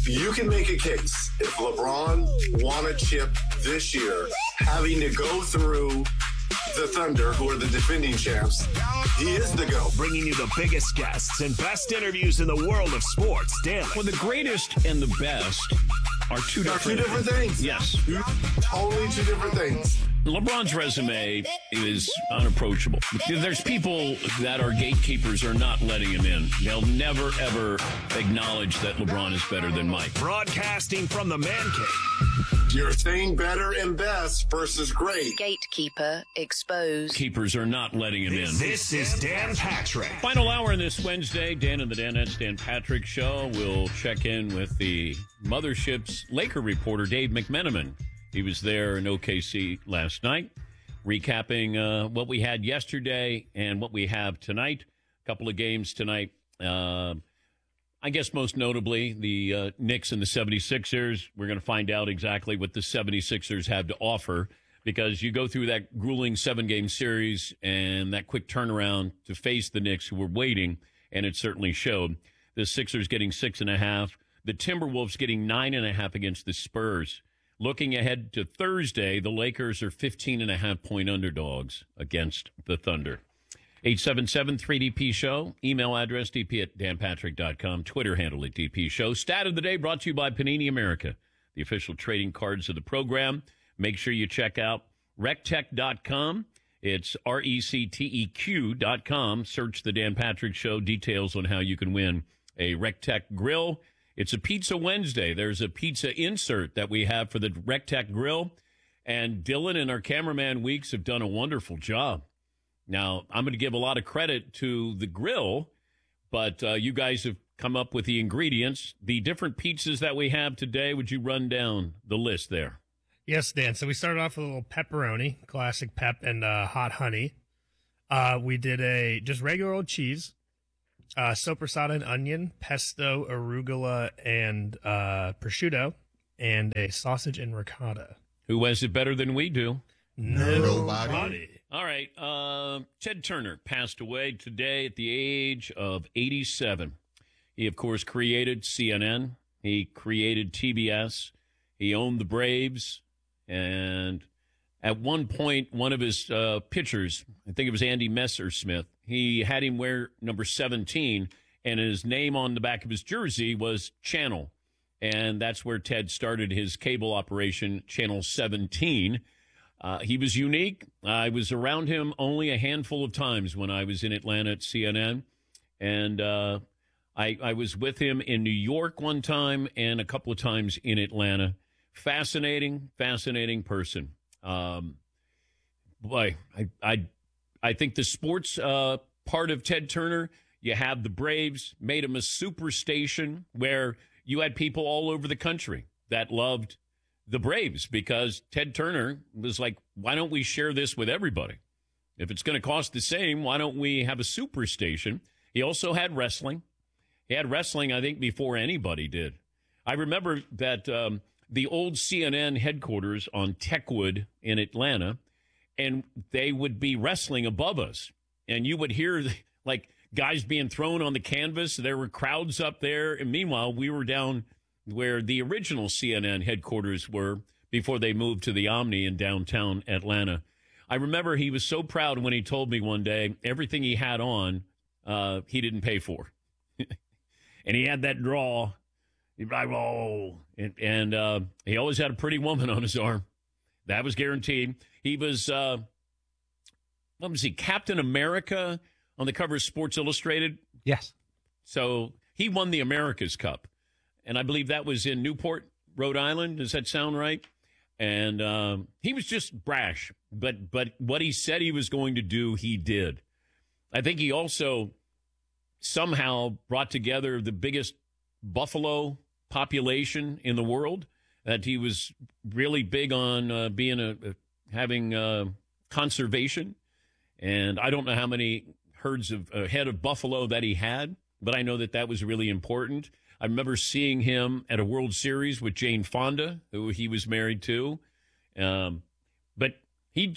You can make a case if LeBron won a chip this year, having to go through the Thunder, who are the defending champs. He is the GOAT. Bringing you the biggest guests and best interviews in the world of sports daily. Well, the greatest and the best are two different things. Yes. Totally two different things. LeBron's resume is unapproachable. There's people that are gatekeepers are not letting him in. They'll never, ever acknowledge that LeBron is better than Mike. Broadcasting from the Man Cave. You're saying better and best versus great. Gatekeeper exposed. Keepers are not letting him in. This is Dan Patrick. Final hour in this Wednesday, Dan and the Danettes, Dan Patrick Show. We'll check in with the Mothership's Laker reporter, Dave McMenamin. He was there in OKC last night, recapping what we had yesterday and what we have tonight. A couple of games tonight. I guess most notably, the Knicks and the 76ers. We're going to find out exactly what the 76ers have to offer, because you go through that grueling 7-game series and that quick turnaround to face the Knicks, who were waiting, and it certainly showed. The Sixers getting 6.5. The Timberwolves getting 9.5 against the Spurs. Looking ahead to Thursday, the Lakers are 15.5-point underdogs against the Thunder. 877-3DP Show. Email address dp@danpatrick.com. Twitter handle at DP Show. Stat of the day brought to you by Panini America, the official trading cards of the program. Make sure you check out rectech.com. It's RECTEQ.com. Search the Dan Patrick Show. Details on how you can win a RecTech grill. It's a Pizza Wednesday. There's a pizza insert that we have for the RecTech grill. And Dylan and our cameraman Weeks have done a wonderful job. Now, I'm going to give a lot of credit to the grill, but you guys have come up with the ingredients. The different pizzas that we have today, would you run down the list there? Yes, Dan. So we started off with a little pepperoni, classic pep, and hot honey. We did a just regular old cheese. Soppressata and onion, pesto, arugula, and prosciutto, and a sausage and ricotta. Who has it better than we do? Nobody. All right. Ted Turner passed away today at the age of 87. He, of course, created CNN. He created TBS. He owned the Braves. And at one point, one of his pitchers, I think it was Andy Messersmith, he had him wear number 17, and his name on the back of his jersey was Channel. And that's where Ted started his cable operation, Channel 17. He was unique. I was around him only a handful of times when I was in Atlanta at CNN. And I was with him in New York one time and a couple of times in Atlanta. Fascinating person. Boy, I think the sports part of Ted Turner, you have the Braves, made him a super station where you had people all over the country that loved the Braves, because Ted Turner was like, why don't we share this with everybody? If it's going to cost the same, why don't we have a super station? He also had wrestling. He had wrestling, I think, before anybody did. I remember that the old CNN headquarters on Techwood in Atlanta, and they would be wrestling above us. And you would hear, like, guys being thrown on the canvas. There were crowds up there. And meanwhile, we were down where the original CNN headquarters were before they moved to the Omni in downtown Atlanta. I remember he was so proud when he told me one day everything he had on, he didn't pay for. And he had that draw. He'd be like, oh. And he always had a pretty woman on his arm. That was guaranteed. He was, what was he, Captain America on the cover of Sports Illustrated? Yes. So he won the America's Cup. And I believe that was in Newport, Rhode Island. Does that sound right? And he was just brash. But what he said he was going to do, he did. I think he also somehow brought together the biggest buffalo population in the world. That he was really big on having conservation. And I don't know how many head of buffalo that he had, but I know that was really important. I remember seeing him at a World Series with Jane Fonda, who he was married to. But he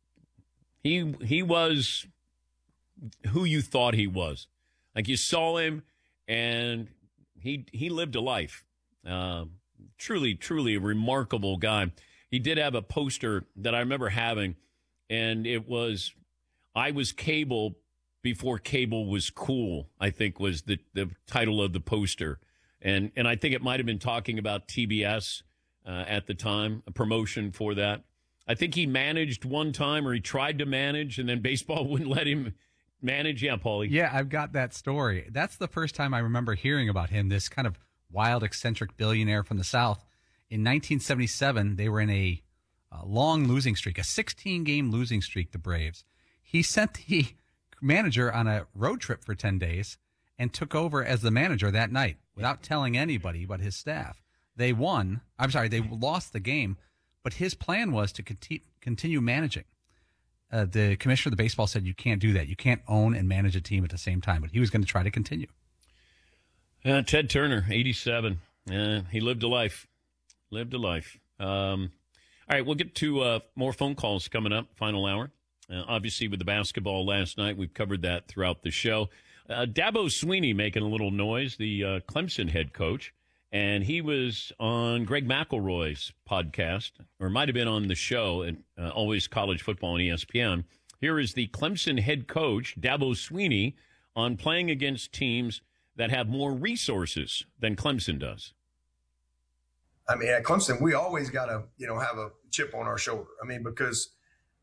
was who you thought he was. Like, you saw him, and he lived a life. Truly, truly a remarkable guy. He did have a poster that I remember having, and it was, I was cable before cable was cool, I think was the title of the poster. And I think it might have been talking about TBS at the time, a promotion for that. I think he managed one time, or he tried to manage, and then baseball wouldn't let him manage. Yeah, Paulie. Yeah, I've got that story. That's the first time I remember hearing about him, this kind of wild, eccentric billionaire from the South. In 1977, they were in a long losing streak, a 16-game losing streak, the Braves. He sent the manager on a road trip for 10 days and took over as the manager that night without telling anybody but his staff. They won. They lost the game, but his plan was to continue managing. The commissioner of the baseball said you can't do that. You can't own and manage a team at the same time, but he was going to try to continue. Ted Turner, 87. He lived a life. All right, we'll get to more phone calls coming up, final hour. Obviously, with the basketball last night, we've covered that throughout the show. Dabo Swinney making a little noise, the Clemson head coach, and he was on Greg McElroy's podcast, or might have been on the show at Always College Football on ESPN. Here is the Clemson head coach, Dabo Swinney, on playing against teams that have more resources than Clemson does. I mean, at Clemson, we always got to, have a chip on our shoulder. Because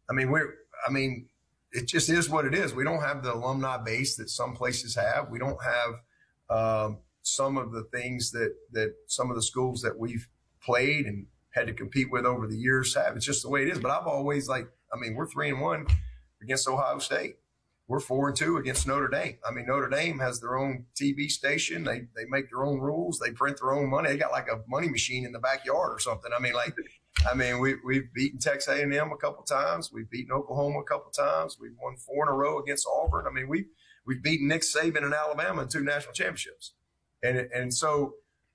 it just is what it is. We don't have the alumni base that some places have. We don't have some of the things that some of the schools that we've played and had to compete with over the years have. It's just the way it is. But I've always we're 3-1 against Ohio State. We're 4-2 against Notre Dame. Notre Dame has their own TV station. They make their own rules. They print their own money. They got like a money machine in the backyard or something. We've beaten Texas A&M a couple times. We've beaten Oklahoma a couple times. We've won 4 in a row against Auburn. We've beaten Nick Saban in Alabama in 2 national championships. And so,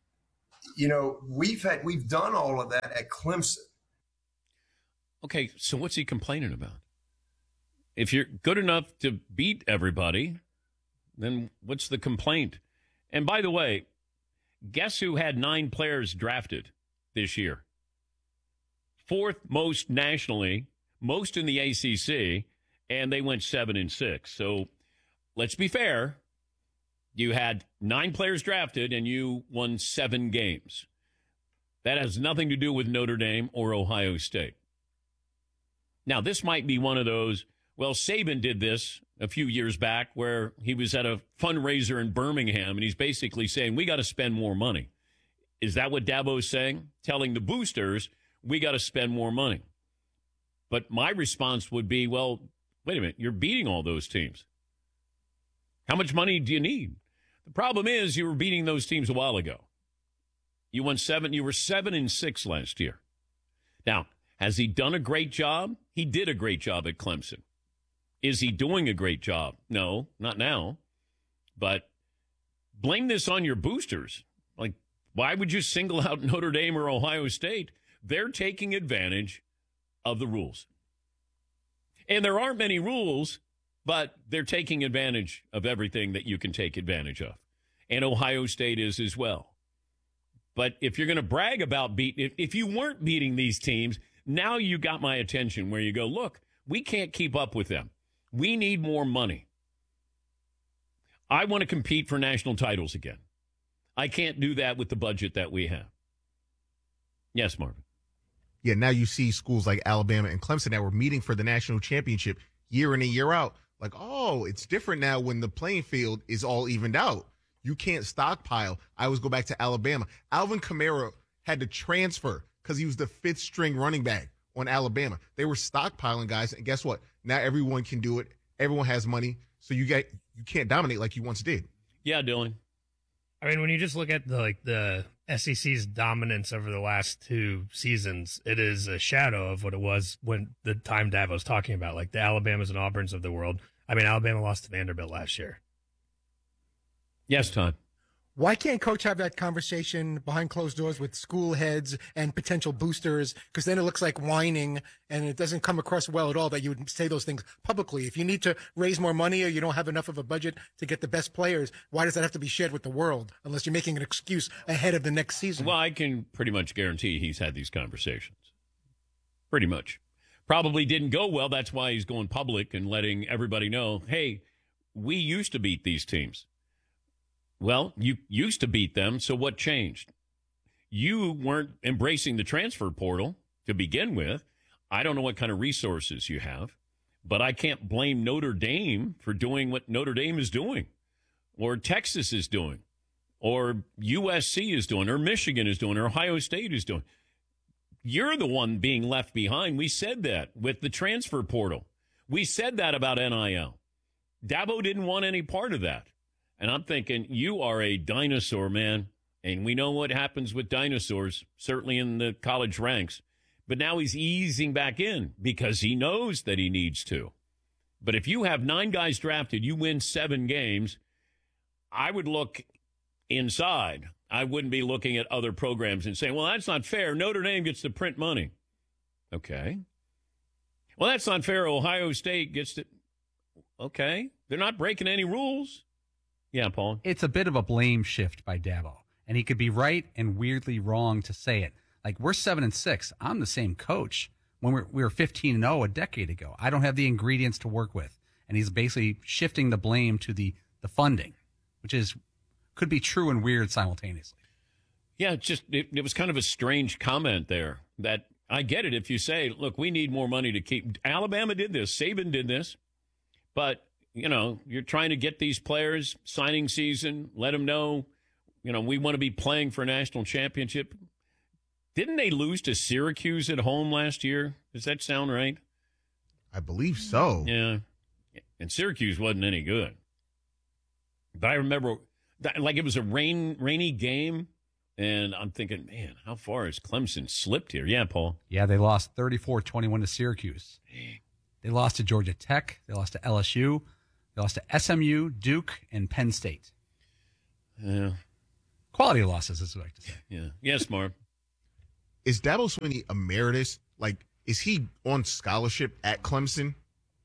we've done all of that at Clemson. Okay, so what's he complaining about? If you're good enough to beat everybody, then what's the complaint? And by the way, guess who had 9 players drafted this year? 4th most nationally, most in the ACC, and they went 7-6. So let's be fair. You had 9 players drafted, and you won 7 games. That has nothing to do with Notre Dame or Ohio State. Now, this might be one of those, well, Saban did this a few years back where he was at a fundraiser in Birmingham, and he's basically saying, we got to spend more money. Is that what Dabo's saying? Telling the boosters, we got to spend more money. But my response would be, well, wait a minute, you're beating all those teams. How much money do you need? The problem is you were beating those teams a while ago. You won 7. You were 7-6 last year. Now, has he done a great job? He did a great job at Clemson. Is he doing a great job? No, not now. But blame this on your boosters. Why would you single out Notre Dame or Ohio State? They're taking advantage of the rules. And there aren't many rules, but they're taking advantage of everything that you can take advantage of. And Ohio State is as well. But if you're going to brag about if you weren't beating these teams, now you got my attention where you go, look, we can't keep up with them. We need more money. I want to compete for national titles again. I can't do that with the budget that we have. Yes, Marvin. Yeah, now you see schools like Alabama and Clemson that were meeting for the national championship year in and year out. It's different now when the playing field is all evened out. You can't stockpile. I always go back to Alabama. Alvin Kamara had to transfer because he was the 5th string running back on Alabama. They were stockpiling guys, and guess what? Now everyone can do it. Everyone has money, so you can't dominate like you once did. Yeah, Dylan. When you just look at the SEC's dominance over the last 2 seasons, it is a shadow of what it was when the time Dabo was talking about, like the Alabamas and Auburns of the world. Alabama lost to Vanderbilt last year. Yes, Todd. Why can't coach have that conversation behind closed doors with school heads and potential boosters? Because then it looks like whining, and it doesn't come across well at all that you would say those things publicly. If you need to raise more money or you don't have enough of a budget to get the best players, why does that have to be shared with the world unless you're making an excuse ahead of the next season? Well, I can pretty much guarantee he's had these conversations. Pretty much. Probably didn't go well. That's why he's going public and letting everybody know, hey, we used to beat these teams. Well, you used to beat them, so what changed? You weren't embracing the transfer portal to begin with. I don't know what kind of resources you have, but I can't blame Notre Dame for doing what Notre Dame is doing, or Texas is doing, or USC is doing, or Michigan is doing, or Ohio State is doing. You're the one being left behind. We said that with the transfer portal. We said that about NIL. Dabo didn't want any part of that. And I'm thinking, you are a dinosaur, man. And we know what happens with dinosaurs, certainly in the college ranks. But now he's easing back in because he knows that he needs to. But if you have 9 guys drafted, you win 7 games, I would look inside. I wouldn't be looking at other programs and saying, well, that's not fair. Notre Dame gets to print money. Okay. Well, that's not fair. Ohio State gets to. Okay. They're not breaking any rules. Yeah, Paul. It's a bit of a blame shift by Dabo, and he could be right and weirdly wrong to say it. Like, we're 7-6. I'm the same coach when we were 15-0 a decade ago. I don't have the ingredients to work with, and he's basically shifting the blame to the funding, which could be true and weird simultaneously. Yeah, it was kind of a strange comment there. That I get it if you say, look, we need more money to keep. Alabama did this, Saban did this, but. You know, you're trying to get these players, signing season, let them know, we want to be playing for a national championship. Didn't they lose to Syracuse at home last year? Does that sound right? I believe so. Yeah. And Syracuse wasn't any good. But I remember, like, it was a rainy game, and I'm thinking, man, how far has Clemson slipped here? Yeah, Paul? Yeah, they lost 34-21 to Syracuse. They lost to Georgia Tech. They lost to LSU. They lost to SMU, Duke, and Penn State. Yeah. Quality losses, as we like to say. Yeah. Yes, Marv. Is Dabo Swinney emeritus? Like, is he on scholarship at Clemson?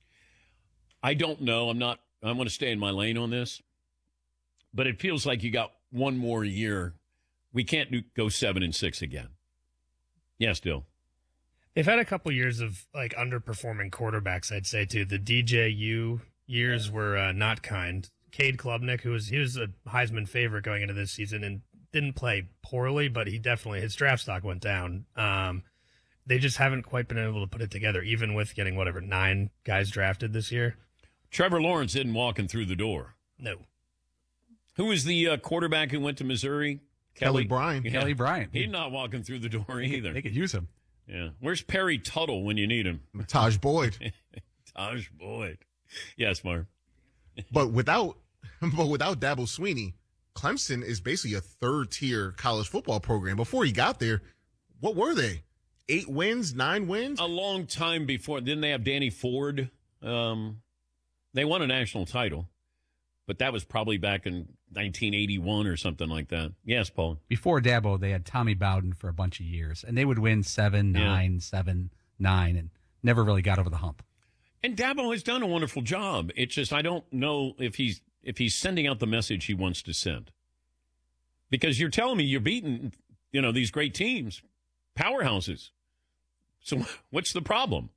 I don't know. I want to stay in my lane on this. But it feels like you got one more year. We can't go 7-6 again. Yes, Dill. They've had a couple years of like underperforming quarterbacks, I'd say, too. The DJU years were not kind. Cade Klubnik, he was a Heisman favorite going into this season and didn't play poorly, but his draft stock went down. They just haven't quite been able to put it together, even with getting 9 guys drafted this year. Trevor Lawrence isn't walking through the door. No. Who was the quarterback who went to Missouri? Kelly Bryant. Yeah. Kelly Bryant. He's not walking through the door either. They could use him. Yeah. Where's Perry Tuttle when you need him? Taj Boyd. Taj Boyd. Yes, Marv. But without Dabo Swinney, Clemson is basically a third-tier college football program. Before he got there, what were they? 8 wins, 9 wins? A long time before. Didn't they have Danny Ford? They won a national title, but that was probably back in 1981 or something like that. Yes, Paul. Before Dabo, they had Tommy Bowden for a bunch of years, and they would win 7-9, 7-9, and never really got over the hump. And Dabo has done a wonderful job. It's just I don't know if he's sending out the message he wants to send. Because you're telling me you're beating, these great teams, powerhouses. So what's the problem?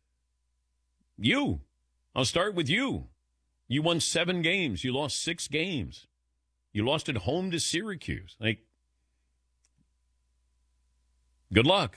I'll start with you. You won 7 games. You lost 6 games. You lost at home to Syracuse. Good luck.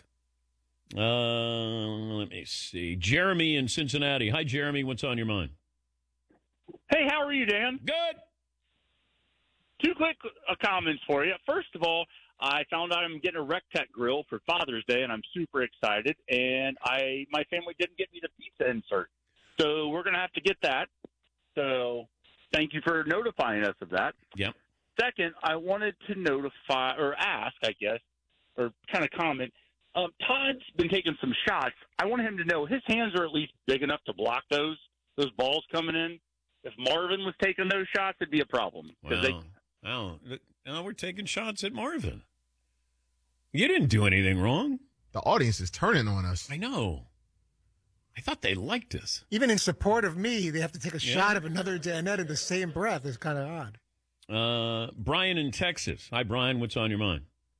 Let me see. Jeremy in Cincinnati. Hi, Jeremy. What's on your mind? Hey, how are you, Dan? Good. 2 quick comments for you. First of all, I found out I'm getting a Rectech grill for Father's Day, and I'm super excited. And my family didn't get me the pizza insert, so we're going to have to get that. So thank you for notifying us of that. Yep. Second, I wanted to notify or ask, I guess, or kind of comment. Todd's been taking some shots. I want him to know his hands are at least big enough to block those balls coming in. If Marvin was taking those shots, it'd be a problem. Wow. Now we're taking shots at Marvin. You didn't do anything wrong. The audience is turning on us. I know. I thought they liked us. Even in support of me, they have to take a shot of another Danette in the same breath. It's kind of odd. Brian in Texas. Hi, Brian. What's on your mind?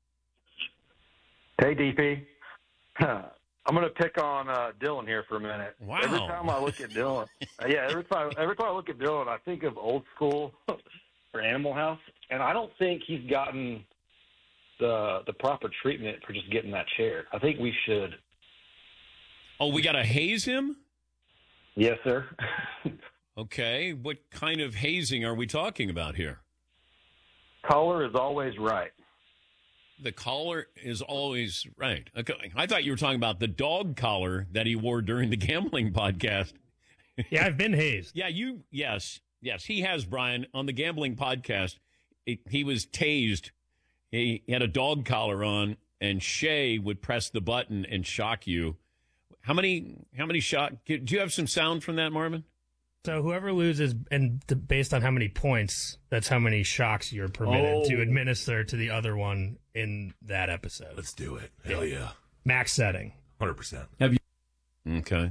Hey, DP. I'm going to pick on Dylan here for a minute. Wow. Every time I look at Dylan, every time I look at Dylan, I think of Old School or Animal House, and I don't think he's gotten the proper treatment for just getting that chair. I think we should. Oh, we got to haze him? Yes, sir. Okay. What kind of hazing are we talking about here? Caller is always right. The collar is always right. Okay. I thought you were talking about the dog collar that he wore during the gambling podcast. Yeah, I've been hazed. Yeah, yes, he has, Brian. On the gambling podcast, he was tased. He had a dog collar on, and Shay would press the button and shock you. How many shock? Do you have some sound from that, Marvin? So whoever loses, and based on how many points, that's how many shocks you're permitted to administer to the other one in that episode. Let's do it. Hell yeah. Max setting. 100%. Have you? Okay.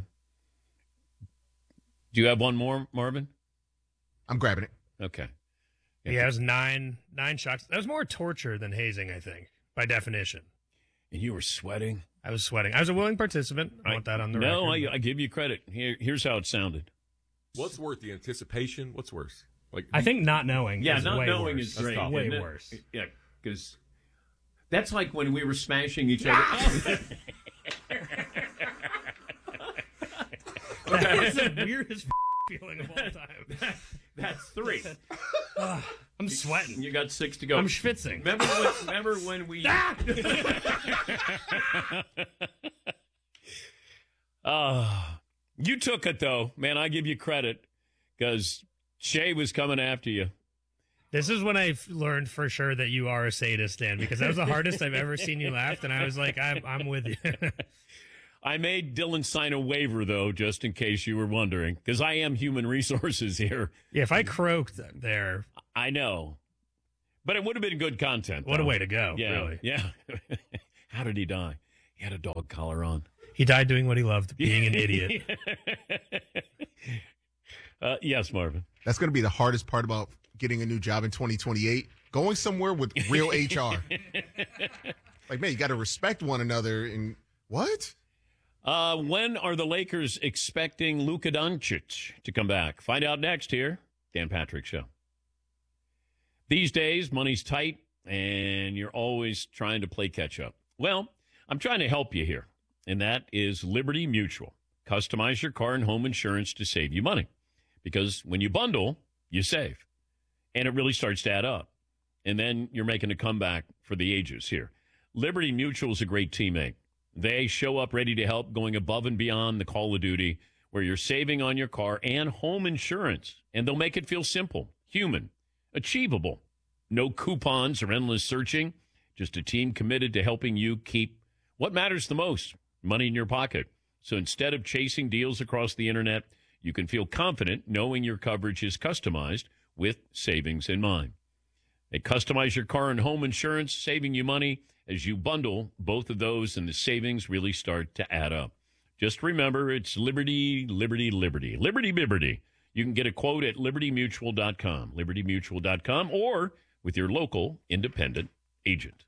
Do you have one more, Marvin? I'm grabbing it. Okay. Yeah, it was nine shocks. That was more torture than hazing, I think, by definition. And you were sweating? I was sweating. I was a willing participant. I want that on the record. No, I give you credit. Here's how it sounded. What's worse, the anticipation? What's worse? I think not knowing. Yeah, is not way knowing worse. is great. That's way worse. Yeah, because that's like when we were smashing each other. That was the weirdest feeling of all time. That's 3. I'm sweating. You got 6 to go. I'm schwitzing. Remember when we... You took it, though. Man, I give you credit, because Shay was coming after you. This is when I learned for sure that you are a sadist, Dan, because that was the hardest I've ever seen you laugh, and I was like, I'm with you. I made Dylan sign a waiver, though, just in case you were wondering, because I am human resources here. Yeah, if I croaked there. I know. But it would have been good content. What though. a way to go, yeah, really. Yeah. How did he die? He had a dog collar on. He died doing what he loved, being an idiot. Yes, Marvin. That's going to be the hardest part about getting a new job in 2028. Going somewhere with real HR. Like, man, you got to respect one another. And what? When are the Lakers expecting Luka Doncic to come back? Find out next here. Dan Patrick Show. These days, money's tight, and you're always trying to play catch up. Well, I'm trying to help you here, and that is Liberty Mutual. Customize your car and home insurance to save you money, because when you bundle, you save, and it really starts to add up, and then you're making a comeback for the ages here. Liberty Mutual is a great teammate. They show up ready to help, going above and beyond the call of duty, where you're saving on your car and home insurance, and they'll make it feel simple, human, achievable. No coupons or endless searching, just a team committed to helping you keep what matters the most, money in your pocket. So instead of chasing deals across the internet, you can feel confident knowing your coverage is customized with savings in mind. They customize your car and home insurance, saving you money as you bundle both of those, and the savings really start to add up. Just remember, it's Liberty, Liberty, Liberty. Liberty Bibberty. You can get a quote at libertymutual.com, libertymutual.com, or with your local independent agent.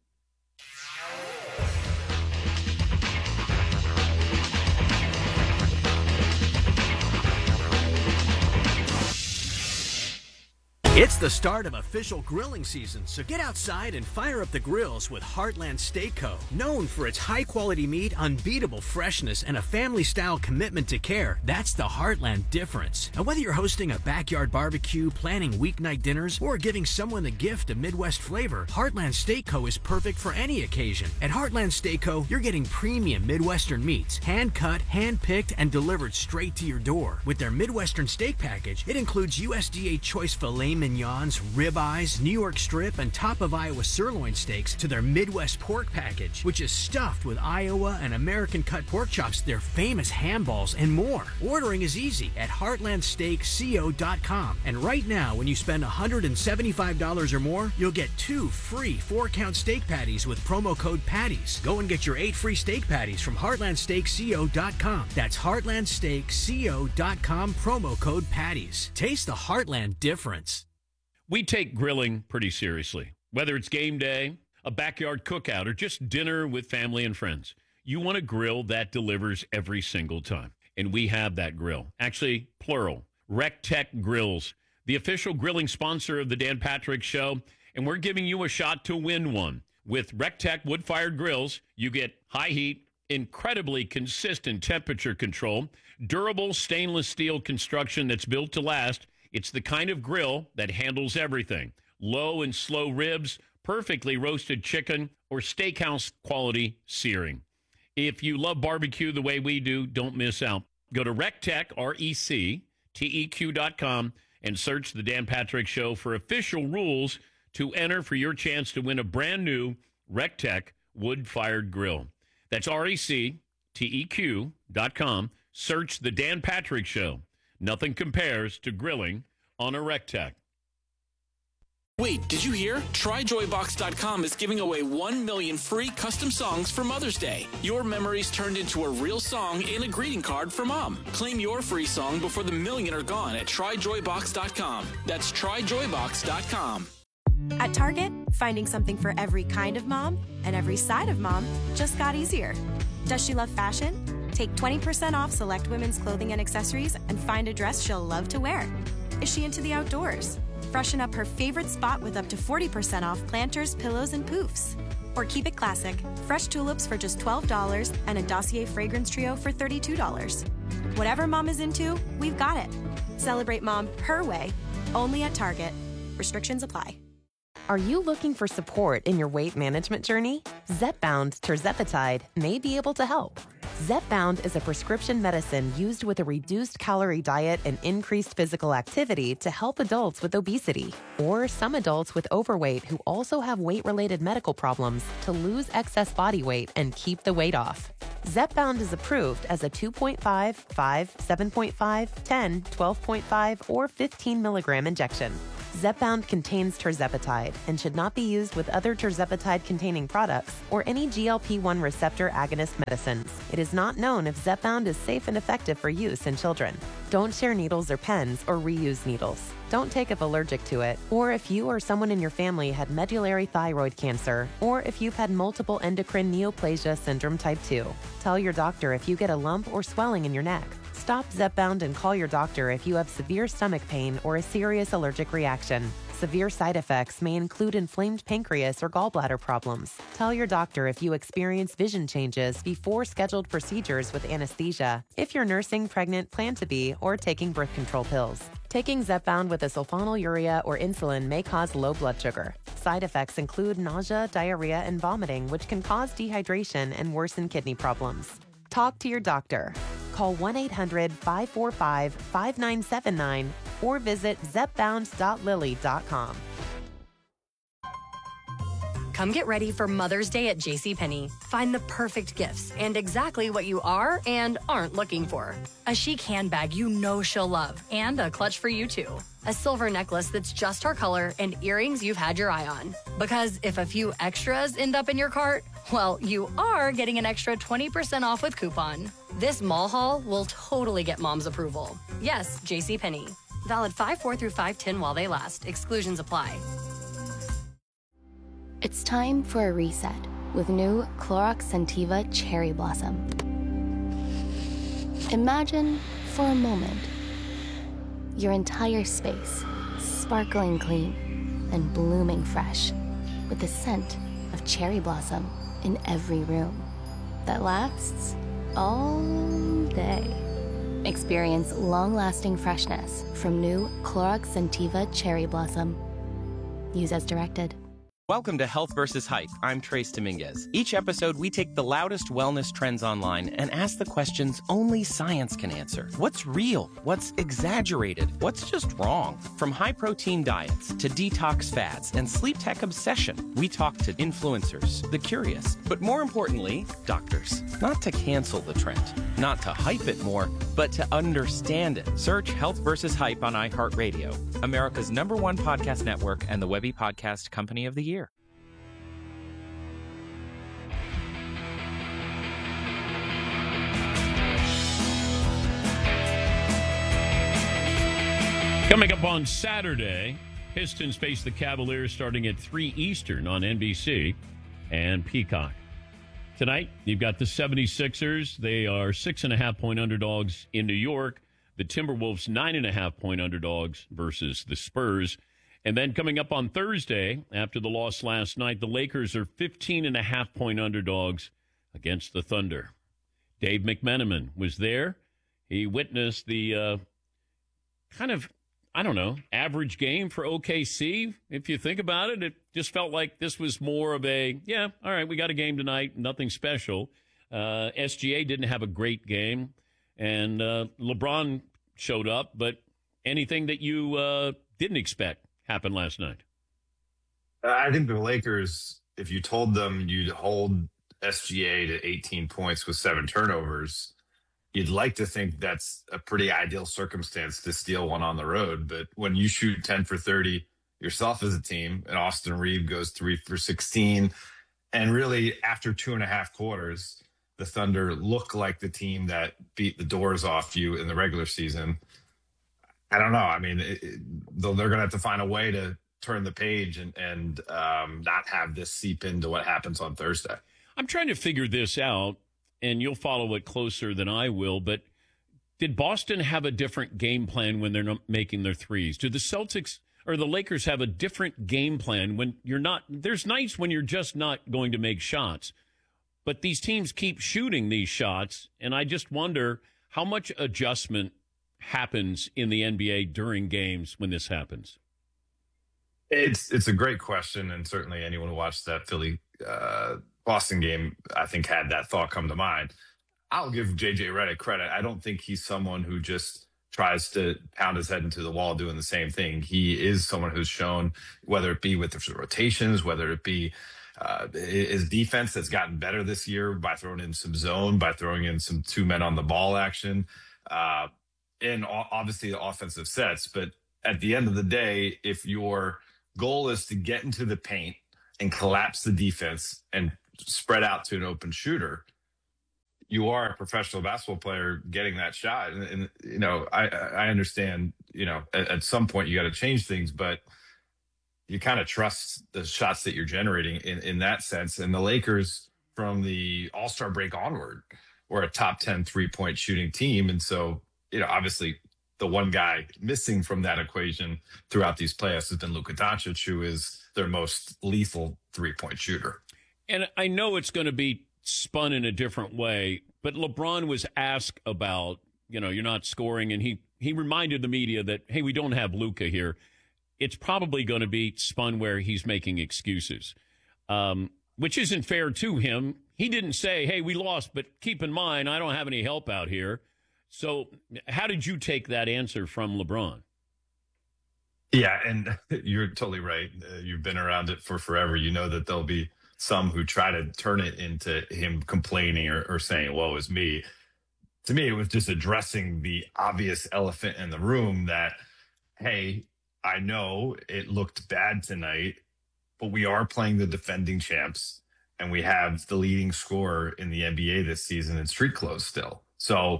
It's the start of official grilling season, so get outside and fire up the grills with Heartland Steak Co. Known for its high-quality meat, unbeatable freshness, and a family-style commitment to care, that's the Heartland difference. And whether you're hosting a backyard barbecue, planning weeknight dinners, or giving someone the gift of Midwest flavor, Heartland Steak Co. is perfect for any occasion. At Heartland Steak Co., you're getting premium Midwestern meats, hand-cut, hand-picked, and delivered straight to your door. With their Midwestern steak package, it includes USDA choice filet mignon, mignons, ribeyes, New York strip, and top of Iowa sirloin steaks to their Midwest pork package, which is stuffed with Iowa and American cut pork chops, their famous ham balls, and more. Ordering is easy at heartlandsteakco.com. And right now, when you spend $175 or more, you'll get 2 free 4-count steak patties with promo code PATTIES. Go and get your 8 free steak patties from heartlandsteakco.com. That's heartlandsteakco.com, promo code PATTIES. Taste the Heartland difference. We take grilling pretty seriously. Whether it's game day, a backyard cookout, or just dinner with family and friends, you want a grill that delivers every single time. And we have that grill. Actually, plural. RecTech Grills, the official grilling sponsor of the Dan Patrick Show. And we're giving you a shot to win one. With RecTech wood-fired grills, you get high heat, incredibly consistent temperature control, durable stainless steel construction that's built to last. It's the kind of grill that handles everything. Low and slow ribs, perfectly roasted chicken, or steakhouse quality searing. If you love barbecue the way we do, don't miss out. Go to RecTech, RecTeq.com, and search the Dan Patrick Show for official rules to enter for your chance to win a brand new RecTech wood-fired grill. That's RecTeq.com. Search the Dan Patrick Show. Nothing compares to grilling on a RecTech. Wait, did you hear? TryJoyBox.com is giving away 1 million free custom songs for Mother's Day. Your memories turned into a real song and a greeting card for Mom. Claim your free song before the million are gone at TryJoyBox.com. That's TryJoyBox.com. At Target, finding something for every kind of mom and every side of mom just got easier. Does she love fashion? Take 20% off select women's clothing and accessories and find a dress she'll love to wear. Is she into the outdoors? Freshen up her favorite spot with up to 40% off planters, pillows, and poofs. Or keep it classic. Fresh tulips for just $12 and a Dossier fragrance trio for $32. Whatever mom is into, we've got it. Celebrate mom her way, only at Target. Restrictions apply. Are you looking for support in your weight management journey? Zepbound tirzepatide may be able to help. Zepbound is a prescription medicine used with a reduced calorie diet and increased physical activity to help adults with obesity or some adults with overweight who also have weight-related medical problems to lose excess body weight and keep the weight off. Zepbound is approved as a 2.5, 5, 7.5, 10, 12.5, or 15 milligram injection. Zepbound contains tirzepatide and should not be used with other tirzepatide-containing products or any GLP-1 receptor agonist medicines. It is not known if Zepbound is safe and effective for use in children. Don't share needles or pens or reuse needles. Don't take if allergic to it, or if you or someone in your family had medullary thyroid cancer, or if you've had multiple endocrine neoplasia syndrome type 2. Tell your doctor if you get a lump or swelling in your neck. Stop Zepbound and call your doctor if you have severe stomach pain or a serious allergic reaction. Severe side effects may include inflamed pancreas or gallbladder problems. Tell your doctor if you experience vision changes before scheduled procedures with anesthesia, if you're nursing, pregnant, plan to be, or taking birth control pills. Taking Zepbound with a sulfonylurea or insulin may cause low blood sugar. Side effects include nausea, diarrhea, and vomiting, which can cause dehydration and worsen kidney problems. Talk to your doctor. Call 1-800-545-5979 or visit zepbound.lily.com. Come get ready for Mother's Day at JCPenney. Find the perfect gifts and exactly what you are and aren't looking for. A chic handbag you know she'll love and a clutch for you too. A silver necklace that's just her color and earrings you've had your eye on. Because if a few extras end up in your cart, well, you are getting an extra 20% off with coupon. This mall haul will totally get mom's approval. Yes, JCPenney. Valid 5/4 through 5/10 while they last. Exclusions apply. It's time for a reset with new Clorox Scentiva Cherry Blossom. Imagine for a moment your entire space sparkling clean and blooming fresh with the scent of cherry blossom in every room that lasts all day. Experience long-lasting freshness from new Clorox Scentiva Cherry Blossom. Use as directed. Welcome to Health versus Hype. I'm Trace Dominguez. Each episode, we take the loudest wellness trends online and ask the questions only science can answer. What's real? What's exaggerated? What's just wrong? From high-protein diets to detox fads and sleep tech obsession, we talk to influencers, the curious, but more importantly, doctors. Not to cancel the trend, not to hype it more, but to understand it. Search Health versus Hype on iHeartRadio, America's #1 podcast network and the Webby Podcast Company of the Year. Coming up on Saturday, Pistons face the Cavaliers starting at 3 Eastern on NBC and Peacock. Tonight, you've got the 76ers. They are 6.5-point underdogs in New York. The Timberwolves, 9.5-point underdogs versus the Spurs. And then coming up on Thursday, after the loss last night, the Lakers are 15.5-point underdogs against the Thunder. Dave McMenamin was there. He witnessed the average game for OKC. If you think about it, it just felt like this was more of a, all right, we got a game tonight, nothing special. SGA didn't have a great game, and LeBron showed up, but anything that you didn't expect happened last night? I think the Lakers, if you told them you'd hold SGA to 18 points with 7 turnovers, you'd like to think that's a pretty ideal circumstance to steal one on the road. But when you shoot 10 for 30 yourself as a team, and Austin Reeves goes 3 for 16, and really after 2.5 quarters, the Thunder look like the team that beat the doors off you in the regular season. I don't know. I mean, they're going to have to find a way to turn the page and not have this seep into what happens on Thursday. I'm trying to figure this out, and you'll follow it closer than I will, but did Boston have a different game plan when they're not making their threes? Do the Celtics or the Lakers have a different game plan when you're not? There's nights when you're just not going to make shots, but these teams keep shooting these shots, and I just wonder how much adjustment happens in the NBA during games when this happens. It's a great question, and certainly anyone who watched that Philly Boston game, I think, had that thought come to mind. I'll give JJ Redick credit. I don't think he's someone who just tries to pound his head into the wall doing the same thing. He is someone who's shown, whether it be with the rotations, whether it be his defense that's gotten better this year by throwing in some zone, by throwing in some 2 men on the ball action, and obviously the offensive sets. But at the end of the day, if your goal is to get into the paint and collapse the defense and spread out to an open shooter, you are a professional basketball player getting that shot. And you know, I understand, you know, at some point you got to change things, but you kind of trust the shots that you're generating in that sense. And the Lakers, from the All-Star break onward, were a top 10 3-point shooting team. And so, you know, obviously the one guy missing from that equation throughout these playoffs has been Luka Doncic, who is their most lethal 3-point shooter. And I know it's going to be spun in a different way, but LeBron was asked about, you know, you're not scoring, and he reminded the media that, hey, we don't have Luka here. It's probably going to be spun where he's making excuses, which isn't fair to him. He didn't say, hey, we lost, but keep in mind, I don't have any help out here. So how did you take that answer from LeBron? Yeah, and you're totally right. You've been around it for forever. You know that there'll be some who try to turn it into him complaining or saying, woe is me. To me, it was just addressing the obvious elephant in the room that, hey, I know it looked bad tonight, but we are playing the defending champs, and we have the leading scorer in the NBA this season in street clothes still. So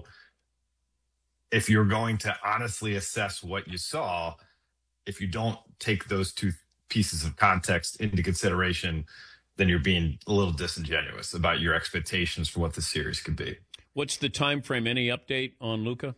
if you're going to honestly assess what you saw, if you don't take those two pieces of context into consideration, then you're being a little disingenuous about your expectations for what the series could be. What's the time frame? Any update on Luka?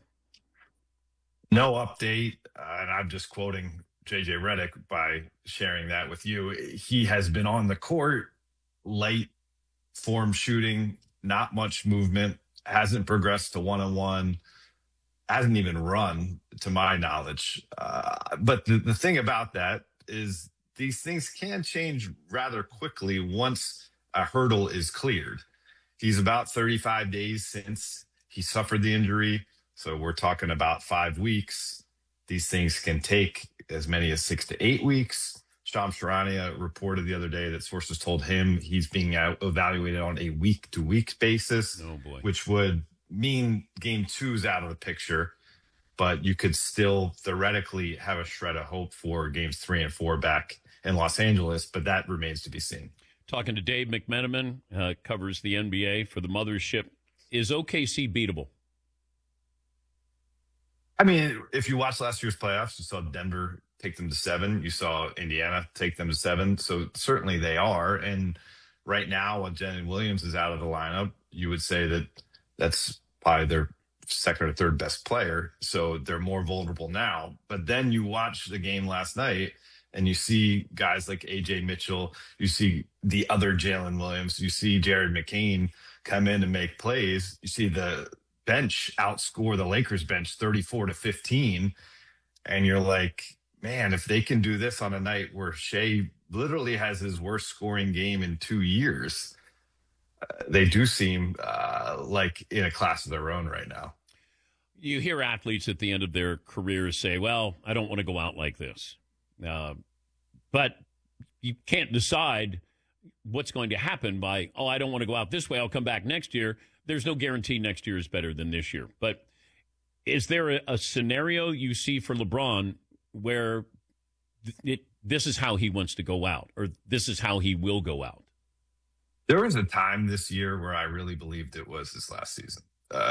No update, and I'm just quoting JJ Redick by sharing that with you. He has been on the court, light form shooting, not much movement, hasn't progressed to one-on-one, hasn't even run, to my knowledge. But the thing about that is these things can change rather quickly once a hurdle is cleared. He's about 35 days since he suffered the injury. So we're talking about 5 weeks. These things can take as many as 6 to 8 weeks. Shams Charania reported the other day that sources told him he's being evaluated on a week-to-week basis, which would mean game 2 is out of the picture. But you could still theoretically have a shred of hope for games 3 and 4 back in Los Angeles, but that remains to be seen. Talking to Dave McMenamin, covers the NBA for the Mothership. Is OKC beatable? I mean, if you watched last year's playoffs, you saw Denver take them to 7. You saw Indiana take them to 7. So certainly they are. And right now, when Jalen Williams is out of the lineup, you would say that that's probably their second or third best player. So they're more vulnerable now. But then you watch the game last night and you see guys like AJ Mitchell, you see the other Jalen Williams, you see Jared McCain come in and make plays. You see the bench outscore the Lakers bench 34-15. And you're like, man, if they can do this on a night where Shea literally has his worst scoring game in 2 years, they do seem like in a class of their own right now. You hear athletes at the end of their careers say, well, I don't want to go out like this. But you can't decide what's going to happen by, I don't want to go out this way. I'll come back next year. There's no guarantee next year is better than this year. But is there a scenario you see for LeBron where this is how he wants to go out, or this is how he will go out? There was a time this year where I really believed it was his last season.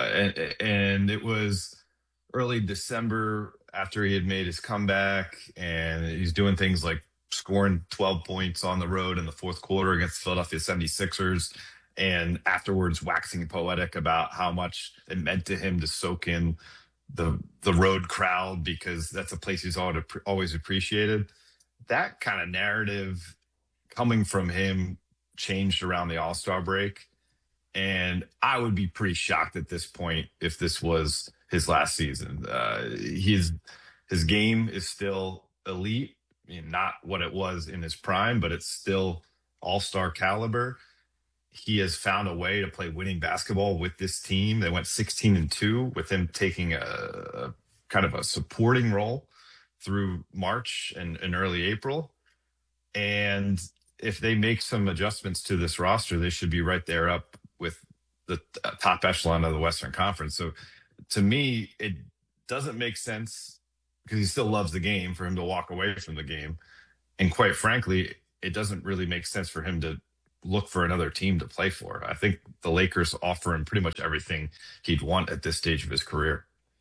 And it was early December after he had made his comeback, and he's doing things like scoring 12 points on the road in the fourth quarter against the Philadelphia 76ers, and afterwards waxing poetic about how much it meant to him to soak in the road crowd because that's a place he's always appreciated. That kind of narrative coming from him changed around the All-Star break. And I would be pretty shocked at this point if this was his last season. His game is still elite. I mean, not what it was in his prime, but it's still all-star caliber. He has found a way to play winning basketball with this team. They went 16-2 with him taking a kind of a supporting role through March and early April. And if they make some adjustments to this roster, they should be right there up with the top echelon of the Western Conference. So to me, it doesn't make sense because he still loves the game for him to walk away from the game. And quite frankly, it doesn't really make sense for him to look for another team to play for. I think the Lakers offer him pretty much everything he'd want at this stage of his career.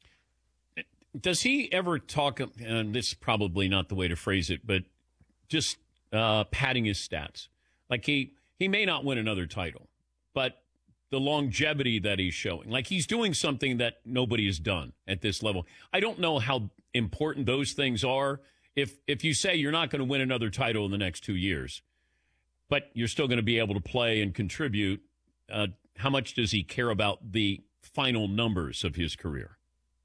Does he ever talk, and this is probably not the way to phrase it, but just padding his stats? Like he may not win another title, but the longevity that he's showing, like he's doing something that nobody has done at this level. I don't know how important those things are. If you say you're not going to win another title in the next 2 years, but you're still going to be able to play and contribute, how much does he care about the final numbers of his career?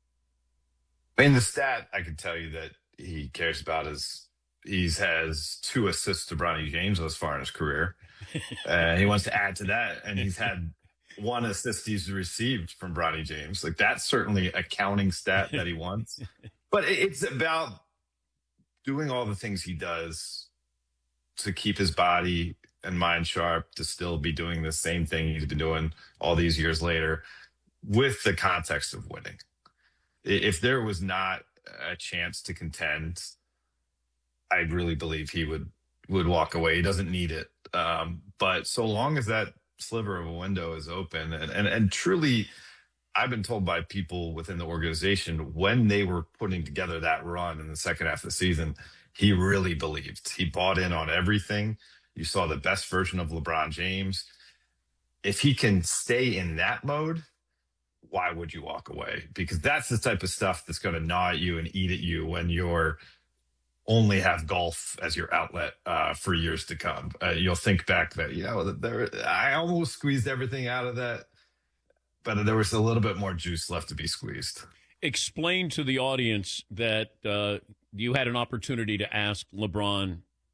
I mean, the stat I can tell you that he cares about is he has 2 assists to Bronny James thus far in his career. He wants to add to that, and he's had 1 assist he's received from Bronny James. Like, that's certainly a counting stat that he wants. But it's about doing all the things he does to keep his body and mind sharp, to still be doing the same thing he's been doing all these years later with the context of winning. If there was not a chance to contend, I really believe he would walk away. He doesn't need it. But so long as that sliver of a window is open, and truly, I've been told by people within the organization when they were putting together that run in the second half of the season, he really believed. He bought in on everything. You saw the best version of LeBron James. If he can stay in that mode, why would you walk away? Because that's the type of stuff that's going to gnaw at you and eat at you when you're only have golf as your outlet for years to come. You'll think back that, I almost squeezed everything out of that, but there was a little bit more juice left to be squeezed. Explain to the audience that you had an opportunity to ask LeBron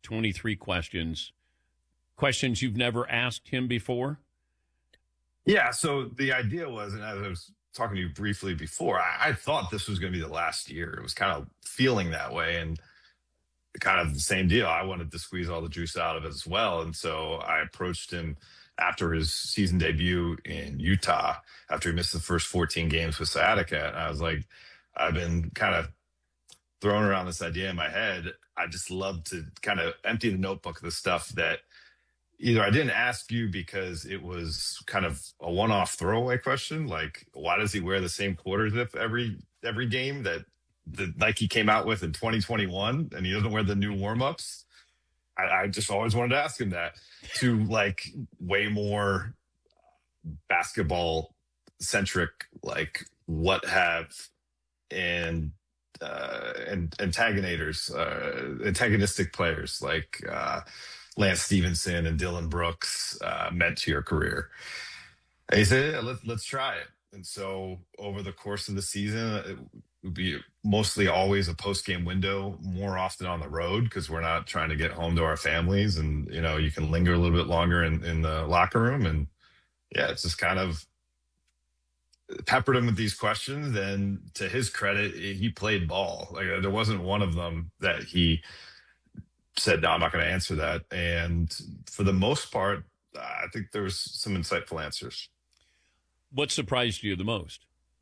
23 questions you've never asked him before? Yeah. So the idea was, and as I was talking to you briefly before, I thought this was going to be the last year. It was kind of feeling that way, and kind of the same deal. I wanted to squeeze all the juice out of it as well. And so I approached him after his season debut in Utah, after he missed the first 14 games with sciatica. And I was like, I've been kind of throwing around this idea in my head. I just love to kind of empty the notebook of the stuff that either I didn't ask you because it was kind of a one-off throwaway question, like why does he wear the same quarter zip every game that the Nike came out with in 2021, and he doesn't wear the new warm-ups? I just always wanted to ask him that, to like way more basketball centric, like what have antagonistic players like Lance Stevenson and Dylan Brooks meant to your career. And he said, yeah, let's try it. And so over the course of the season, it would be mostly always a post-game window, more often on the road, because we're not trying to get home to our families. And, you know, you can linger a little bit longer in the locker room. And yeah, it's just kind of peppered him with these questions. And to his credit, he played ball. Like there wasn't one of them that he said, no, I'm not going to answer that. And for the most part, I think there was some insightful answers. What surprised you the most?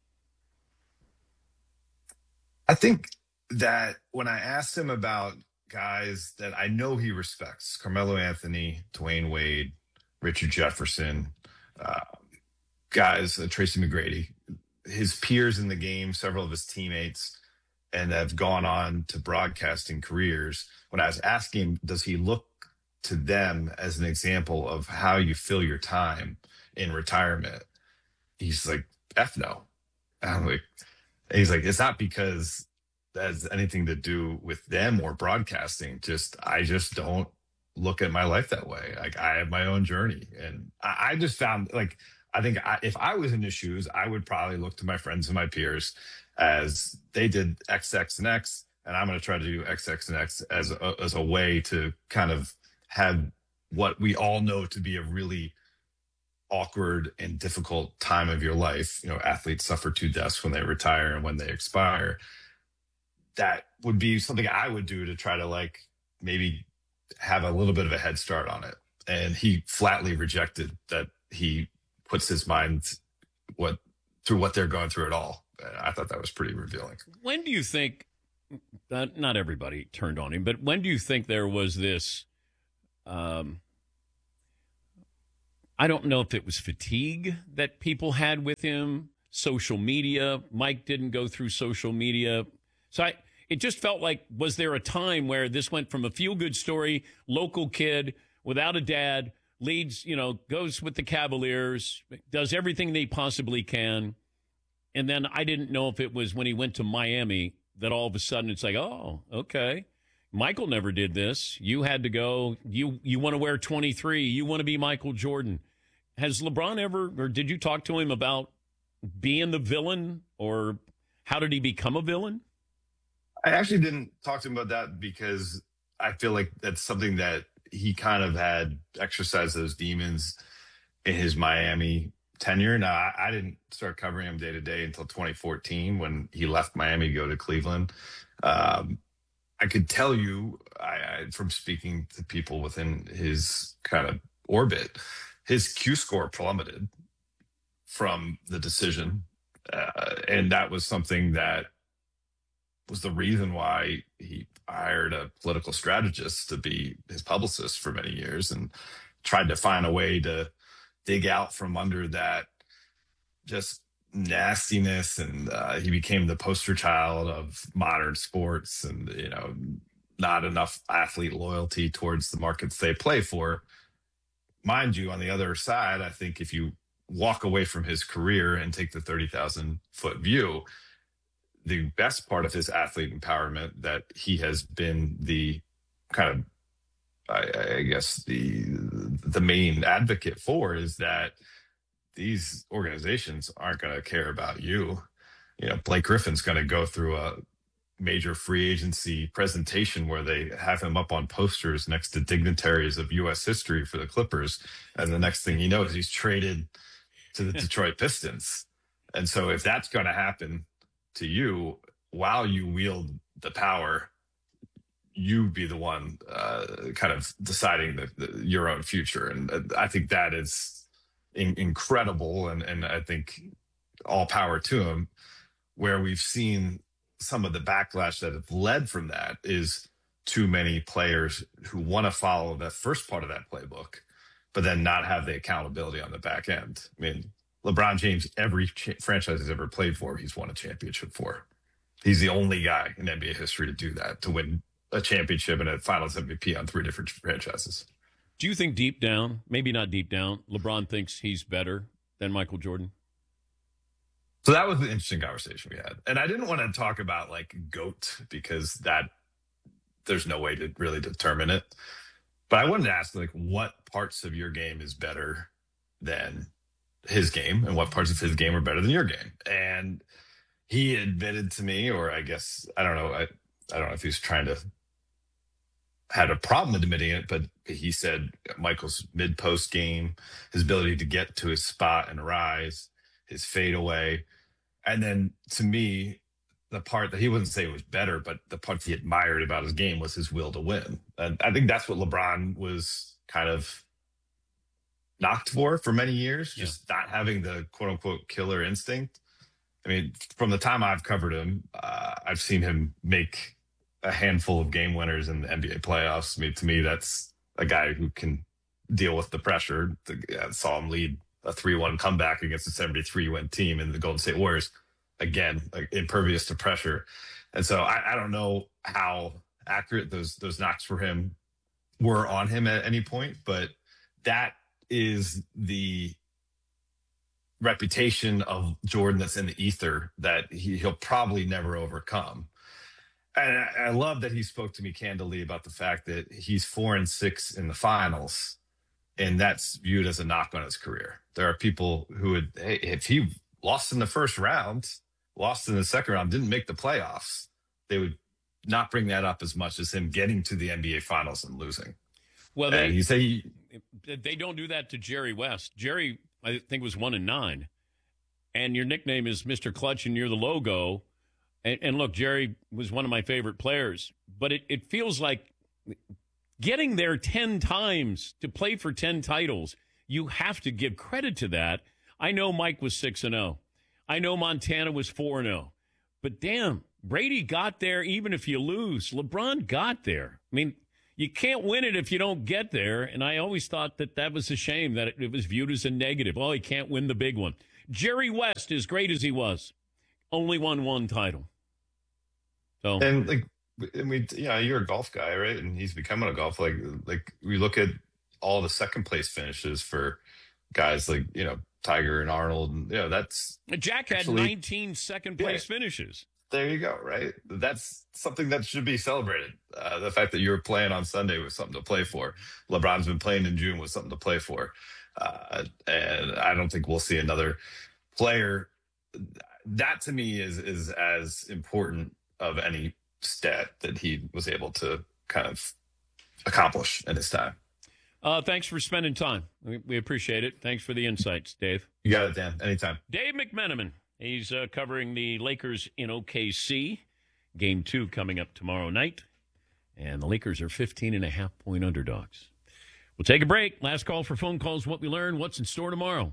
I think that when I asked him about guys that I know he respects, Carmelo Anthony, Dwayne Wade, Richard Jefferson, guys, Tracy McGrady, his peers in the game, several of his teammates, and have gone on to broadcasting careers. When I was asking him, does he look to them as an example of how you fill your time in retirement? He's like, F no. I'm like, he's like, it's not because that has anything to do with them or broadcasting. I just don't look at my life that way. Like I have my own journey. And I just found like, I think if I was in his shoes, I would probably look to my friends and my peers as they did X, X, and X. And I'm going to try to do X, X, and X as a way to kind of have what we all know to be a really awkward and difficult time of your life. You know, athletes suffer 2 deaths when they retire and when they expire. That would be something I would do to try to like maybe have a little bit of a head start on it. And he flatly rejected that he puts his mind through what they're going through at all. I thought that was pretty revealing. When do you think, not everybody turned on him, but when do you think there was this, I don't know if it was fatigue that people had with him, social media. Mike didn't go through social media. So it just felt like, was there a time where this went from a feel-good story, local kid without a dad, leads, goes with the Cavaliers, does everything they possibly can. And then I didn't know if it was when he went to Miami that all of a sudden it's like, oh, okay. Michael never did this. You had to go. You want to wear 23. You want to be Michael Jordan. Has LeBron ever, or did you talk to him about being the villain, or how did he become a villain? I actually didn't talk to him about that because I feel like that's something that he kind of had exercised those demons in his Miami tenure. Now, I didn't start covering him day to day until 2014 when he left Miami to go to Cleveland. I could tell you, from speaking to people within his kind of orbit, his Q score plummeted from the decision. And that was something that was the reason why he hired a political strategist to be his publicist for many years and tried to find a way to dig out from under that just nastiness. And he became the poster child of modern sports and, not enough athlete loyalty towards the markets they play for. Mind you, on the other side, I think if you walk away from his career and take the 30,000-foot view, the best part of his athlete empowerment that he has been the kind of, I guess, the main advocate for is that these organizations aren't going to care about you. Blake Griffin's going to go through a major free agency presentation where they have him up on posters next to dignitaries of U.S. history for the Clippers. And the next thing you know is he's traded to the Detroit Pistons. And so if that's going to happen to you while you wield the power, you be the one kind of deciding your own future. And I think that is incredible. And I think all power to him. Where we've seen some of the backlash that have led from that is too many players who want to follow that first part of that playbook, but then not have the accountability on the back end. I mean, LeBron James, every franchise he's ever played for, he's won a championship for. He's the only guy in NBA history to do that, to win a championship and a finals MVP on 3 different franchises. Do you think deep down, maybe not deep down, LeBron thinks he's better than Michael Jordan? So that was an interesting conversation we had. And I didn't want to talk about like GOAT because that there's no way to really determine it. But I wanted to ask, like, what parts of your game is better than his game and what parts of his game are better than your game? And he admitted to me, or I guess, I don't know. I don't know if he's trying to had a problem admitting it, but he said Michael's mid-post game, his ability to get to his spot and rise, his fadeaway. And then to me, the part that he wouldn't say was better, but the part he admired about his game was his will to win. And I think that's what LeBron was kind of knocked for many years, just not having the quote unquote killer instinct. I mean, from the time I've covered him, I've seen him make a handful of game winners in the NBA playoffs. I mean, to me, that's a guy who can deal with the pressure. I saw him lead a 3-1 comeback against a 73-win team in the Golden State Warriors. Again, like impervious to pressure. And so I don't know how accurate those knocks for him were on him at any point, but that is the reputation of Jordan that's in the ether that he'll probably never overcome. And I love that he spoke to me candidly about the fact that he's 4-6 in the finals, and that's viewed as a knock on his career. There are people who would, hey, if he lost in the first round, lost in the second round, didn't make the playoffs, they would not bring that up as much as him getting to the NBA finals and losing. Well, they don't do that to Jerry West. Jerry, I think, was 1-9, and your nickname is Mr. Clutch, and you're the logo. And look, Jerry was one of my favorite players, but it feels like getting there 10 times to play for 10 titles, you have to give credit to that. I know Mike was 6-0. I know Montana was 4-0. But damn, Brady got there even if you lose. LeBron got there. I mean, you can't win it if you don't get there. And I always thought that was a shame, that it was viewed as a negative. Oh, he can't win the big one. Jerry West, as great as he was, only won 1 title. So, and like, I mean, you're a golf guy, right? And he's becoming a golf. Like we look at all the second place finishes for guys like, Tiger and Arnold, and that's Jack had 19 second place finishes. There you go, right? That's something that should be celebrated. The fact that you're playing on Sunday was something to play for. LeBron's been playing in June was something to play for. And I don't think we'll see another player. That to me is as important of any stat that he was able to kind of accomplish in his time. Thanks for spending time. We appreciate it. Thanks for the insights, Dave. You got it, Dan. Anytime. Dave McMenamin. He's covering the Lakers in OKC. Game 2 coming up tomorrow night. And the Lakers are 15.5-point underdogs. We'll take a break. Last call for phone calls. What we learned. What's in store tomorrow?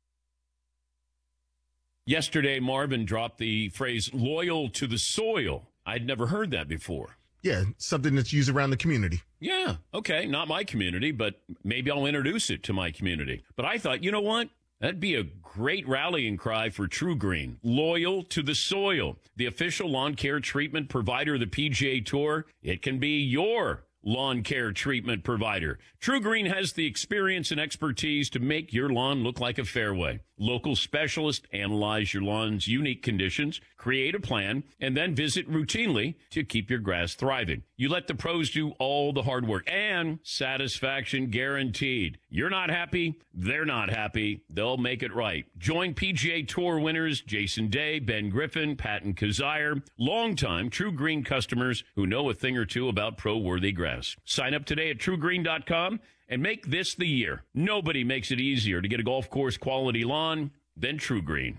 Yesterday, Marvin dropped the phrase loyal to the soil. I'd never heard that before. Yeah, something that's used around the community. Yeah, okay, not my community, but maybe I'll introduce it to my community. But I thought, you know what? That'd be a great rallying cry for True Green. Loyal to the soil. The official lawn care treatment provider of the PGA Tour. It can be your lawn care treatment provider. True Green has the experience and expertise to make your lawn look like a fairway. Local specialists analyze your lawn's unique conditions, create a plan, and then visit routinely to keep your grass thriving. You let the pros do all the hard work, and satisfaction guaranteed. You're not happy, they're not happy. They'll make it right. Join PGA Tour winners Jason Day, Ben Griffin, Patton Kazire, longtime True Green customers who know a thing or two about pro-worthy grass. Sign up today at truegreen.com and make this the year. Nobody makes it easier to get a golf course quality lawn than True Green.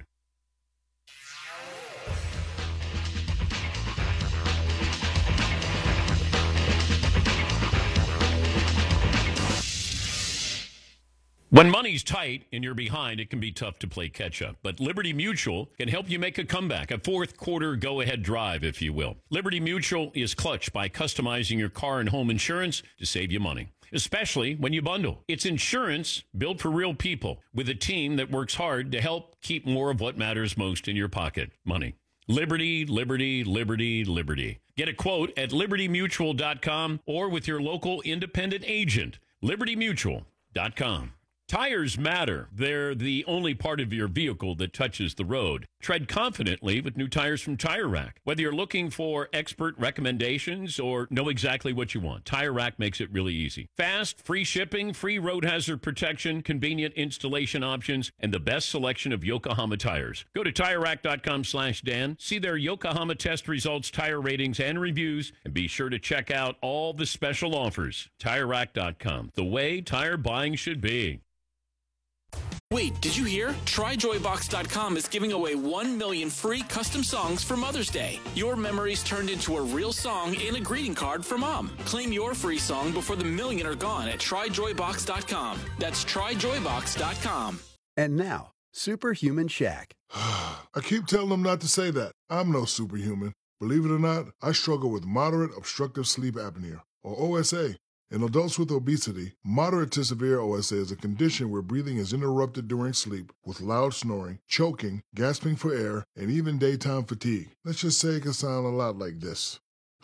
When money's tight and you're behind, it can be tough to play catch-up. But Liberty Mutual can help you make a comeback, a fourth quarter go-ahead drive, if you will. Liberty Mutual is clutch by customizing your car and home insurance to save you money, especially when you bundle. It's insurance built for real people with a team that works hard to help keep more of what matters most in your pocket, money. Liberty, liberty, liberty, liberty. Get a quote at libertymutual.com or with your local independent agent, libertymutual.com. Tires matter. They're the only part of your vehicle that touches the road. Tread confidently with new tires from Tire Rack. Whether you're looking for expert recommendations or know exactly what you want, Tire Rack makes it really easy. Fast, free shipping, free road hazard protection, convenient installation options, and the best selection of Yokohama tires. Go to TireRack.com/Dan, see their Yokohama test results, tire ratings, and reviews, and be sure to check out all the special offers. TireRack.com, the way tire buying should be. Wait, did you hear? TryJoyBox.com is giving away 1 million free custom songs for Mother's Day. Your memories turned into a real song and a greeting card for Mom. Claim your free song before the million are gone at TryJoyBox.com. That's TryJoyBox.com. And now, Superhuman Shaq. I keep telling them not to say that. I'm no superhuman. Believe it or not, I struggle with moderate obstructive sleep apnea, or OSA. In adults with obesity, moderate to severe OSA is a condition where breathing is interrupted during sleep with loud snoring, choking, gasping for air, and even daytime fatigue. Let's just say it can sound a lot like this.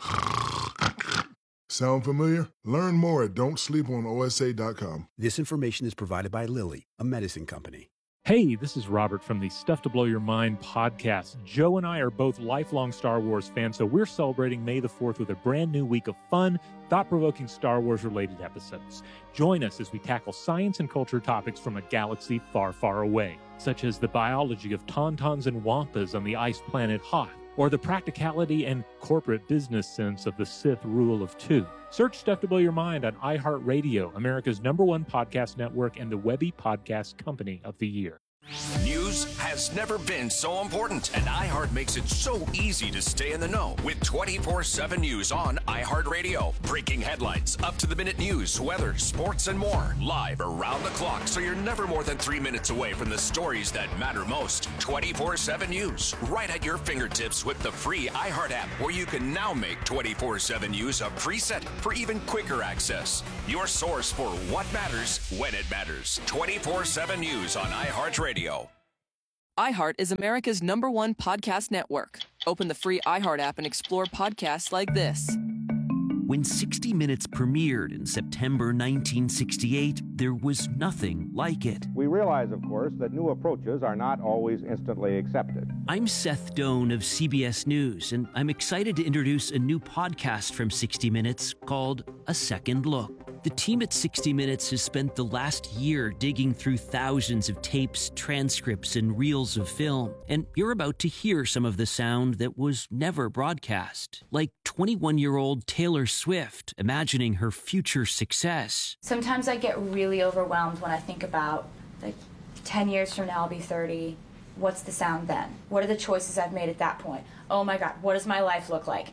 Sound familiar? Learn more at don'tsleeponosa.com. This information is provided by Lilly, a medicine company. Hey, this is Robert from the Stuff to Blow Your Mind podcast. Joe and I are both lifelong Star Wars fans, so we're celebrating May the 4th with a brand new week of fun, thought-provoking Star Wars-related episodes. Join us as we tackle science and culture topics from a galaxy far, far away, such as the biology of tauntauns and wampas on the ice planet Hoth, or the practicality and corporate business sense of the Sith rule of two. Search Stuff to Blow Your Mind on iHeartRadio, America's #1 podcast network and the Webby Podcast Company of the Year. News has never been so important, and iHeart makes it so easy to stay in the know with 24/7 news on iHeartRadio. Breaking headlines, up-to-the-minute news, weather, sports, and more. Live around the clock, so you're never more than 3 minutes away from the stories that matter most. 24/7 news, right at your fingertips with the free iHeart app, where you can now make 24/7 news a preset for even quicker access. Your source for what matters when it matters. 24/7 news on iHeartRadio. iHeart is America's #1 podcast network. Open the free iHeart app and explore podcasts like this. When 60 Minutes premiered in September 1968, there was nothing like it. We realize, of course, that new approaches are not always instantly accepted. I'm Seth Doan of CBS News, and I'm excited to introduce a new podcast from 60 Minutes called A Second Look. The team at 60 Minutes has spent the last year digging through thousands of tapes, transcripts, and reels of film, and you're about to hear some of the sound that was never broadcast, like 21-year-old Taylor Swift imagining her future success. Sometimes I get really overwhelmed when I think about, 10 years from now I'll be 30. What's the sound then? What are the choices I've made at that point? Oh my God, what does my life look like?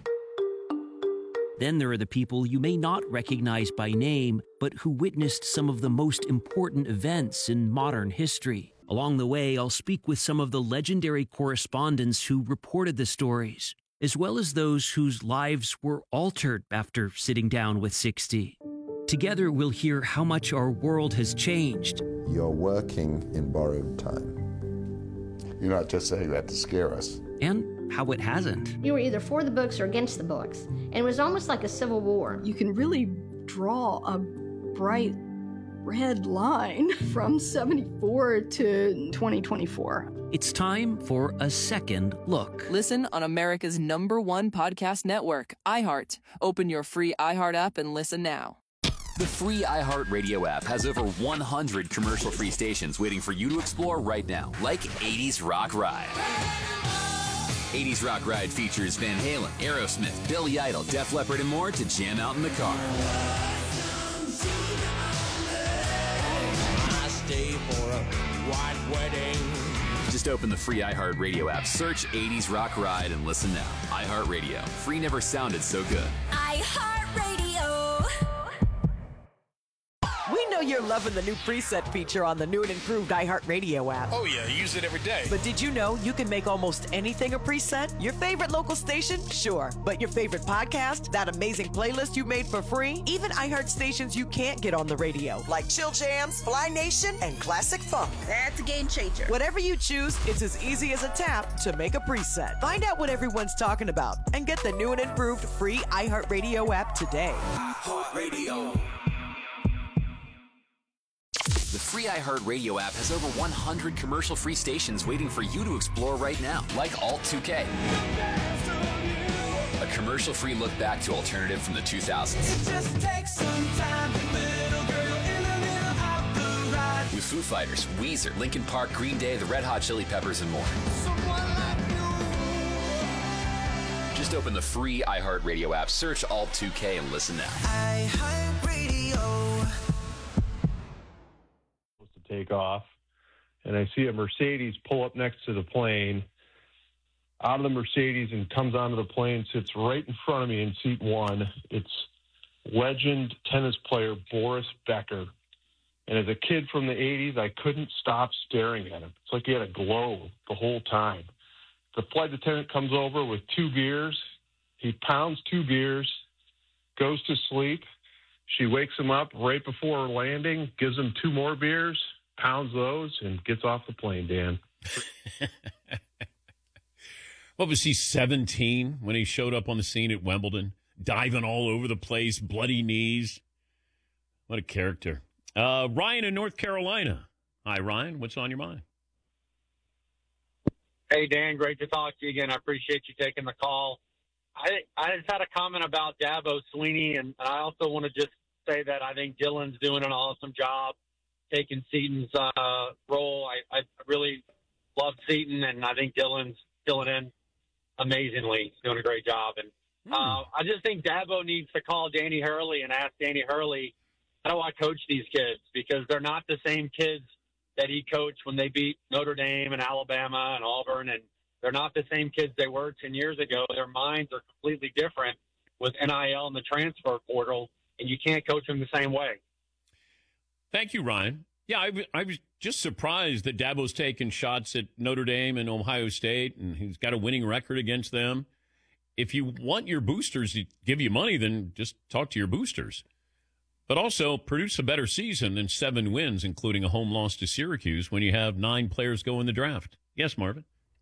Then there are the people you may not recognize by name, but who witnessed some of the most important events in modern history. Along the way, I'll speak with some of the legendary correspondents who reported the stories, as well as those whose lives were altered after sitting down with 60. Together, we'll hear how much our world has changed. You're working in borrowed time. You're not just saying that to scare us. And how it hasn't. You were either for the books or against the books, and it was almost like a civil war. You can really draw a bright red line from 74 to 2024. It's time for a second look. Listen on America's #1 podcast network, iHeart. Open your free iHeart app and listen now. The free iHeartRadio app has over 100 commercial-free stations waiting for you to explore right now, like 80s Rock Ride. 80s Rock Ride features Van Halen, Aerosmith, Billy Idol, Def Leppard, and more to jam out in the car. I stay for a white wedding. Just open the free iHeartRadio app, search 80s Rock Ride, and listen now. iHeartRadio. Free never sounded so good. iHeartRadio. We know you're loving the new preset feature on the new and improved iHeartRadio app. Oh, yeah, I use it every day. But did you know you can make almost anything a preset? Your favorite local station? Sure. But your favorite podcast? That amazing playlist you made for free? Even iHeart stations you can't get on the radio, like Chill Jams, Fly Nation, and Classic Funk. That's a game changer. Whatever you choose, it's as easy as a tap to make a preset. Find out what everyone's talking about and get the new and improved free iHeartRadio app today. iHeartRadio. The free iHeartRadio app has over 100 commercial-free stations waiting for you to explore right now, like Alt 2K. A commercial-free look back to alternative from the 2000s. Just take some time, little girl in the middle of the ride. With Foo Fighters, Weezer, Linkin Park, Green Day, the Red Hot Chili Peppers, and more. Just open the free iHeartRadio app, search Alt 2K, and listen now. iHeartRadio. Take off, and I see a Mercedes pull up next to the plane. Out of the Mercedes and comes onto the plane, sits right in front of me in seat one. It's legend tennis player Boris Becker. And as a kid from the 80s, I couldn't stop staring at him. It's like he had a glow the whole time. The flight attendant comes over with 2 beers. He pounds 2 beers, goes to sleep. She wakes him up right before landing, gives him 2 more beers, pounds those, and gets off the plane, Dan. What was he, 17 when he showed up on the scene at Wimbledon? Diving all over the place, bloody knees. What a character. Ryan in North Carolina. Hi, Ryan. What's on your mind? Hey, Dan. Great to talk to you again. I appreciate you taking the call. I just had a comment about Dabo Swinney, and I also want to just say that I think Dylan's doing an awesome job taking Seaton's role. I really love Seaton, and I think Dylan's filling in amazingly, doing a great job. And I just think Dabo needs to call Danny Hurley and ask Danny Hurley, how do I coach these kids? Because they're not the same kids that he coached when they beat Notre Dame and Alabama and Auburn, and they're not the same kids they were 10 years ago. Their minds are completely different with NIL and the transfer portal, and you can't coach them the same way. Thank you, Ryan. Yeah, I was just surprised that Dabo's taking shots at Notre Dame and Ohio State, and he's got a winning record against them. If you want your boosters to give you money, then just talk to your boosters. But also produce a better season than 7 wins, including a home loss to Syracuse, when you have 9 players go in the draft. Yes, Marvin?